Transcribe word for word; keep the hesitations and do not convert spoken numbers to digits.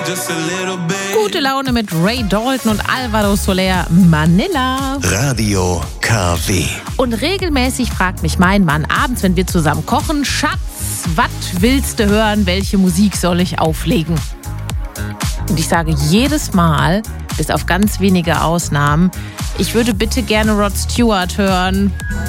Gute Laune mit Ray Dalton und Alvaro Soler, Manila. Radio K W. Und regelmäßig fragt mich mein Mann abends, wenn wir zusammen kochen: Schatz, was willst du hören? Welche Musik soll ich auflegen? Und ich sage jedes Mal, bis auf ganz wenige Ausnahmen, ich würde bitte gerne Rod Stewart hören.